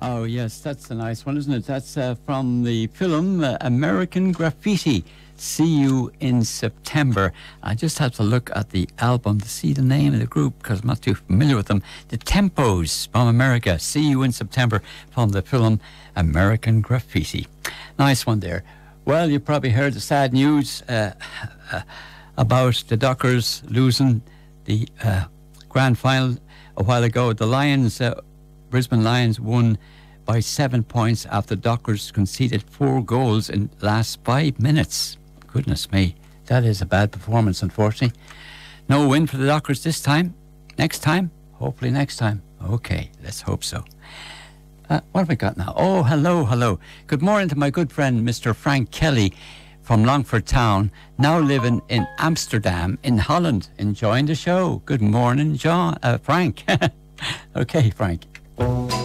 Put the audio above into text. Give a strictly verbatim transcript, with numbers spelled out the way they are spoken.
Oh, yes, that's a nice one, isn't it? That's uh, from the film uh, American Graffiti. See you in September. I just have to look at the album to see the name of the group because I'm not too familiar with them. The Tempos from America. See you in September from the film American Graffiti. Nice one there. Well, you probably heard the sad news uh, uh, about the Dockers losing the uh, grand final a while ago. The Lions, uh, Brisbane Lions, won by seven points after Dockers conceded four goals in the last five minutes. Goodness me, that is a bad performance, unfortunately. No win for the Dockers this time. Next time? Hopefully next time. Okay, let's hope so. Uh, what have we got now? Oh, hello, hello. Good morning to my good friend, Mister Frank Kelly from Longford Town, now living in Amsterdam in Holland, enjoying the show. Good morning, John, uh, Frank. Okay, Frank.